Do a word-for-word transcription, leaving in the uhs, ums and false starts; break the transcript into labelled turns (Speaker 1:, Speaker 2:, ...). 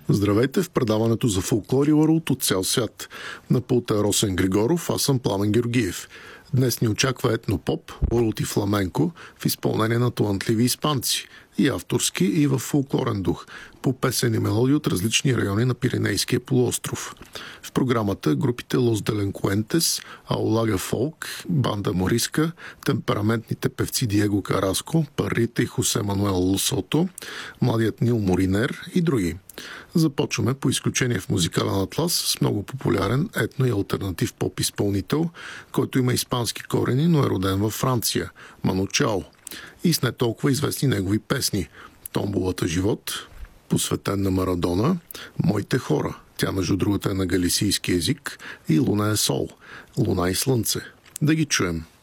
Speaker 1: Здравейте в предаването за фолклор и ларут от цял свят. На пулта е Росен Григоров, аз съм Пламен Георгиев. Днес ни очаква етнопоп, ларут и фламенко в изпълнение на талантливи испанци. И авторски, и в фолклорен дух, по песени мелодии от различни райони на Пиренейския полуостров. В програмата групите Los Delincuentes, Аулага Фолк, Банда Мориска, темпераментните певци Диего Караско, Паррита и Хосе Мануел Лосото, младият Нил Моринер и други. Започваме по изключение в музикален атлас с много популярен етно и алтернатив поп изпълнител, който има испански корени, но е роден във Франция – Ману Чао. И с не толкова известни негови песни «Томболата живот», посветен на Марадона, «Моите хора», тя между другото е на галисийски език, и «Луна е сол», «Луна и слънце». Да ги чуем.